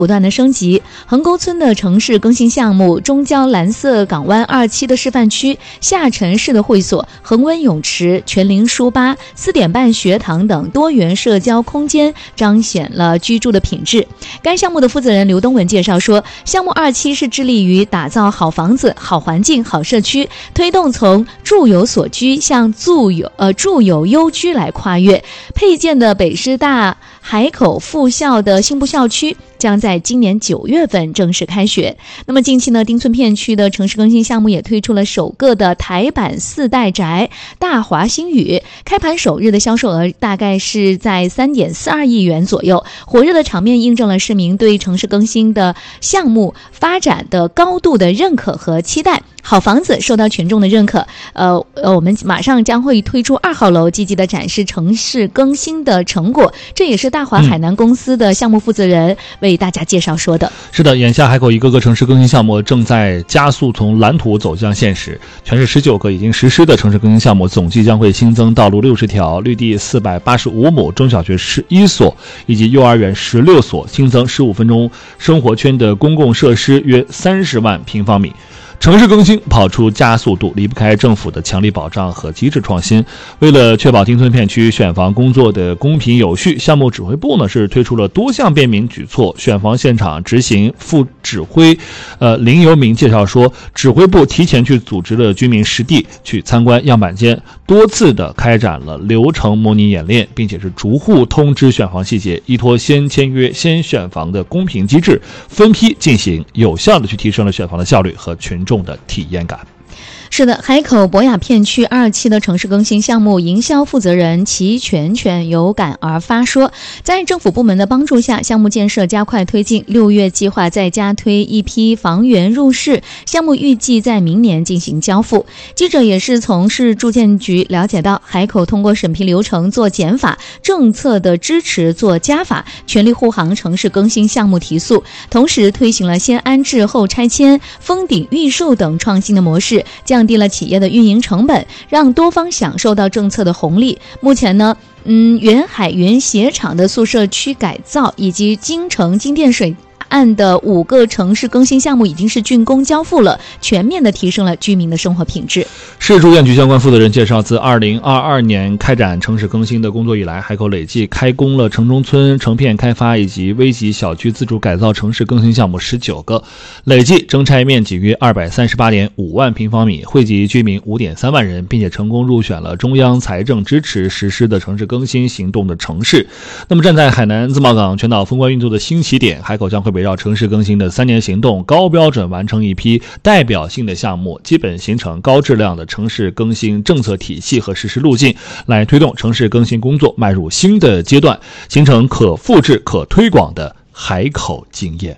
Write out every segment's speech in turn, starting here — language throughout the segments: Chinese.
不断的升级，横沟村的城市更新项目、中郊蓝色港湾2期的示范区、下沉式的会所、恒温泳池、全龄书吧、4点半学堂等多元社交空间，彰显了居住的品质。该项目的负责人刘东文介绍说，项目2期是致力于打造好房子、好环境、好社区，推动从住有所居向住有优居来跨越。配建的北师大海口附校的新部校区将在今年9月份正式开学。那么近期呢，丁村片区的城市更新项目也推出了首个的台版4代宅大华新宇，开盘首日的销售额大概是在3.42亿元左右，火热的场面印证了市民对城市更新的项目发展的高度的认可和期待。好房子受到群众的认可，我们马上将会推出2号楼，积极的展示城市更新的成果。这也是大华海南公司的项目负责人为大家介绍说的。 是的，眼下海口一个个城市更新项目正在加速从蓝图走向现实，全市19个已经实施的城市更新项目总计将会新增道路60条、绿地485亩、中小学11所以及幼儿园16所，新增15分钟生活圈的公共设施约30万平方米。城市更新跑出加速度，离不开政府的强力保障和机制创新。为了确保丁村片区选房工作的公平有序，项目指挥部呢是推出了多项便民举措。选房现场执行副指挥林由明介绍说，指挥部提前去组织了居民实地去参观样板间，多次的开展了流程模拟演练，并且是逐户通知选房细节，依托先签约先选房的公平机制，分批进行，有效的去提升了选房的效率和群众的体验感。 是的，海口博雅片区2期的城市更新项目营销负责人齐全全有感而发说，在政府部门的帮助下，项目建设加快推进，6月计划再加推一批房源入市，项目预计在明年进行交付。记者也是从市住建局了解到，海口通过审批流程做减法，政策的支持做加法，全力护航城市更新项目提速，同时推行了先安置后拆迁、封顶预售等创新的模式，降低了企业的运营成本，让多方享受到政策的红利。目前呢，原海原鞋厂的宿舍区改造以及京城金电水岸的5个城市更新项目已经是竣工交付了，全面的提升了居民的生活品质。 市住建局相关负责人介绍，自2022年开展城市更新的工作以来，海口累计开工了城中村、成片开发以及危级小区自主改造城市更新项目19个，累计征拆面积约238.5万平方米，惠及居民5.3万人，并且成功入选了中央财政支持实施的城市更新行动的城市。那么站在海南自贸港全岛封关运作的新起点，海口将会围绕城市更新的3年行动，高标准完成一批代表性的项目，基本形成高质量的城市更新政策体系和实施路径，来推动城市更新工作迈入新的阶段，形成可复制可推广的海口经验。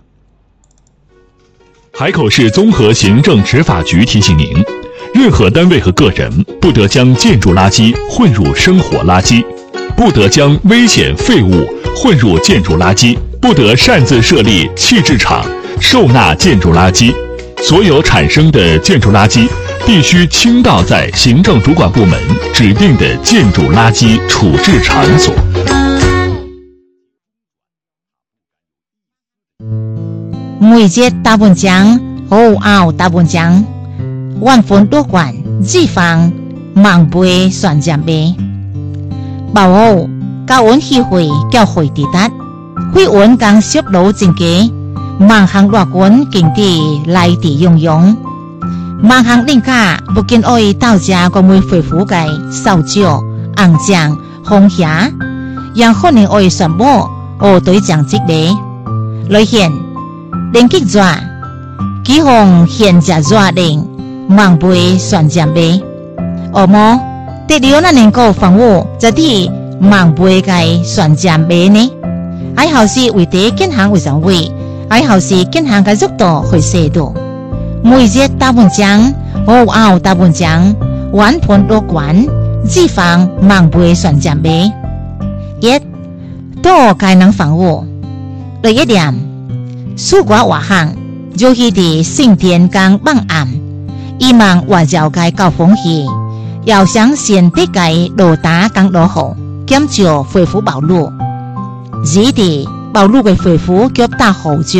海口市综合行政执法局提醒您，任何单位和个人不得将建筑垃圾混入生活垃圾，不得将危险废物混入建筑垃圾，不得擅自设立弃置场收纳建筑垃圾。所有产生的建筑垃圾必须倾倒在行政主管部门指定的建筑垃圾处置场所。 每节大本奖好熬大本奖，万分多管预防盲背选奖杯，保护高温气会较会地达，会温刚摄入增加，盲行热滚经济来地用用，盲行另加不见爱到家个每恢复嘅烧焦、硬酱、红霞，让可能爱传播哦对奖积累，来现。连激热，几红现价热令，盲背选奖杯。那么，第六那能够防护，这啲盲背嘅选奖杯呢？还好是为地健康为上位，还好是健康嘅速度会适度。每日大本奖，熬大本奖，玩盘多管，预防盲背选奖杯。一，多该能防护。第一点。苏国外行，尤其伫圣殿港傍岸，伊望外交界高风险，要想先得界路打港路后，减少恢复暴露。二地暴露嘅恢复脚大好少。